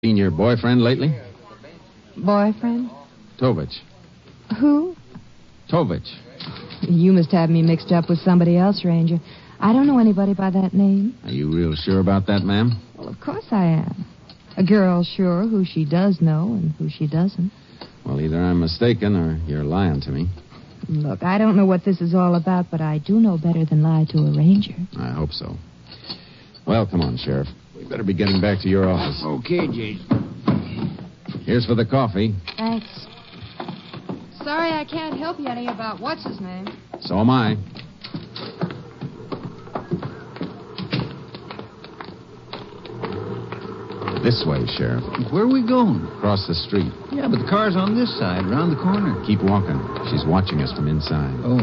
Seen your boyfriend lately? Boyfriend? Tovich. Who? Tovich. You must have me mixed up with somebody else, Ranger. I don't know anybody by that name. Are you real sure about that, ma'am? Well, of course I am. A girl's sure who she does know and who she doesn't. Well, either I'm mistaken or you're lying to me. Look, I don't know what this is all about, but I do know better than lie to a ranger. I hope so. Well, come on, Sheriff. We better be getting back to your office. Okay, Jason. Here's for the coffee. Thanks. Sorry I can't help you any about what's his name. So am I. This way, Sheriff. Where are we going? Across the street. Yeah, but the car's on this side, around the corner. Keep walking. She's watching us from inside. Oh.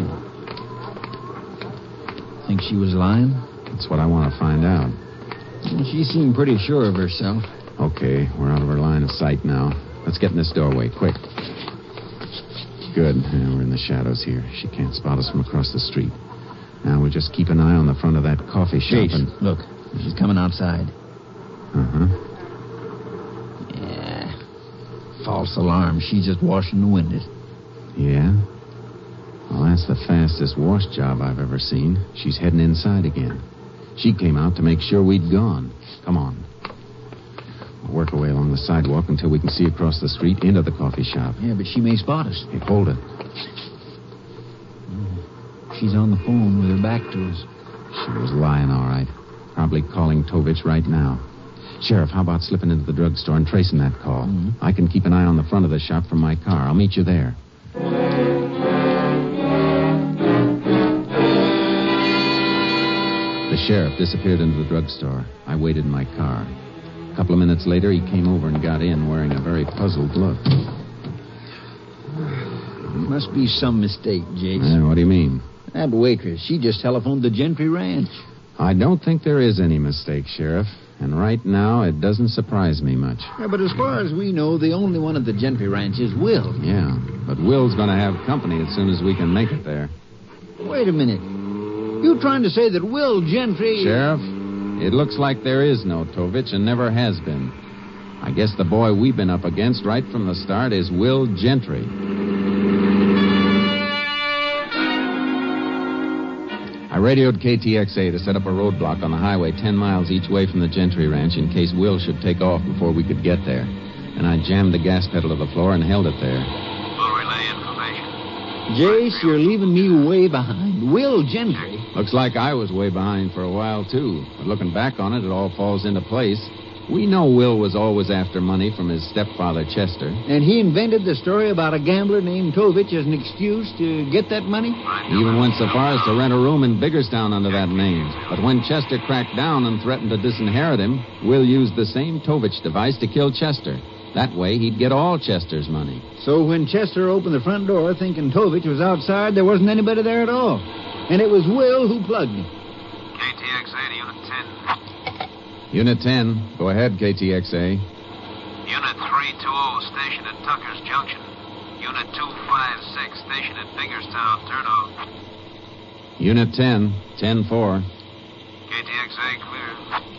Think she was lying? That's what I want to find out. Well, she seemed pretty sure of herself. Okay, we're out of her line of sight now. Let's get in this doorway, quick. Good. Yeah, we're in the shadows here. She can't spot us from across the street. Now we'll just keep an eye on the front of that coffee shop. Chase, look. She's coming outside. Uh-huh. Yeah. False alarm. She's just washing the windows. Yeah? Well, that's the fastest wash job I've ever seen. She's heading inside again. She came out to make sure we'd gone. Come on. We'll work our way along the sidewalk until we can see across the street into the coffee shop. Yeah, but she may spot us. Hey, hold it. She's on the phone with her back to us. She was lying, all right. Probably calling Tovich right now. Sheriff, how about slipping into the drugstore and tracing that call? Mm-hmm. I can keep an eye on the front of the shop from my car. I'll meet you there. The sheriff disappeared into the drugstore. I waited in my car. A couple of minutes later, he came over and got in wearing a very puzzled look. Must be some mistake, Jace. What do you mean? That waitress, she just telephoned the Gentry Ranch. I don't think there is any mistake, Sheriff. And right now, it doesn't surprise me much. Yeah, but as far as we know, the only one at the Gentry Ranch is Will. Yeah, but Will's going to have company as soon as we can make it there. Wait a minute. You trying to say that Will Gentry... Sheriff, it looks like there is no Tovich and never has been. I guess the boy we've been up against right from the start is Will Gentry. I radioed KTXA to set up a roadblock on the highway 10 miles each way from the Gentry Ranch in case Will should take off before we could get there. And I jammed the gas pedal to the floor and held it there. We'll relay information. Jace, you're leaving me way behind. Will Gentry? Looks like I was way behind for a while, too. But looking back on it, it all falls into place. We know Will was always after money from his stepfather, Chester. And he invented the story about a gambler named Tovich as an excuse to get that money? He even went so far as to rent a room in Biggerstown under that name. But when Chester cracked down and threatened to disinherit him, Will used the same Tovich device to kill Chester. That way, he'd get all Chester's money. So when Chester opened the front door thinking Tovich was outside, there wasn't anybody there at all. And it was Will who plugged him. KTXA to Unit 10. Unit 10. Go ahead, KTXA. Unit 320 stationed at Tucker's Junction. Unit 256 stationed at Biggerstown. Turn off. Unit 10. 10-4. KTXA clear.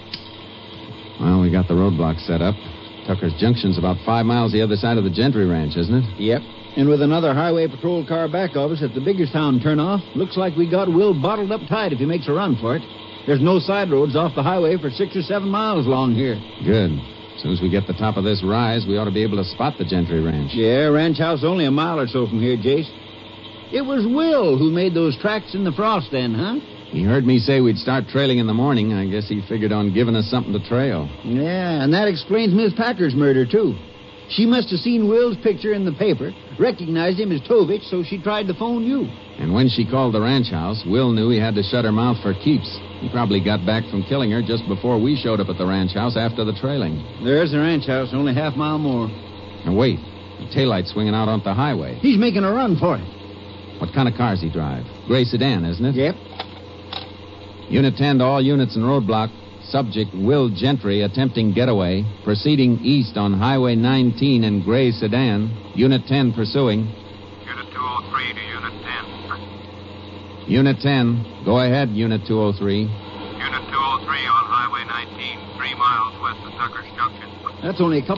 Well, we got the roadblock set up. Tucker's Junction's about 5 miles the other side of the Gentry Ranch, isn't it? Yep. And with another highway patrol car back of us at the Biggerstown turnoff, looks like we got Will bottled up tight if he makes a run for it. There's no side roads off the highway for 6 or 7 miles long here. Good. As soon as we get the top of this rise, we ought to be able to spot the Gentry Ranch. Yeah, ranch house only a mile or so from here, Jace. It was Will who made those tracks in the frost then, huh? He heard me say we'd start trailing in the morning. I guess he figured on giving us something to trail. Yeah, and that explains Miss Packer's murder, too. She must have seen Will's picture in the paper, recognized him as Tovich, so she tried to phone you. And when she called the ranch house, Will knew he had to shut her mouth for keeps. He probably got back from killing her just before we showed up at the ranch house after the trailing. There's the ranch house, only half mile more. And wait, the taillight's swinging out onto the highway. He's making a run for it. What kind of cars he drive? Gray sedan, isn't it? Yep. Unit 10 to all units in roadblock. Subject Will Gentry attempting getaway. Proceeding east on Highway 19 in gray sedan. Unit 10 pursuing. Unit 203 to Unit 10. Unit 10. Go ahead, Unit 203. Unit 203 on Highway 19, 3 miles west of Tucker's Junction. That's only a couple